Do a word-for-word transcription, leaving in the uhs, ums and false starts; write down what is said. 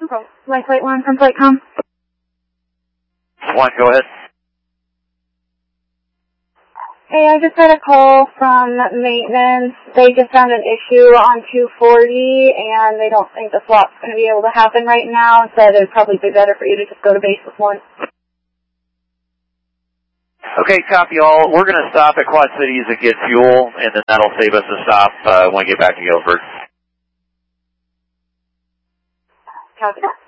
Life Flight one from FlightCom. One, go ahead. Hey, I just had a call from maintenance. They just found an issue on two forty, and they don't think the swap's going to be able to happen right now, so it'd probably be better for you to just go to base with one. Okay, copy all. We're going to stop at Quad Cities and get fuel, and then that'll save us a stop uh, when we get back to Galesburg. Copy that.